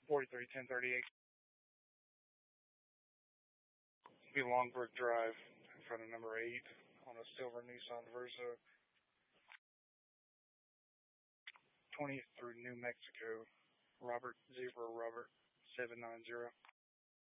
431038. Be Longbrook Drive in front of number 8 on a silver Nissan Versa. 20th through New Mexico. Robert 790.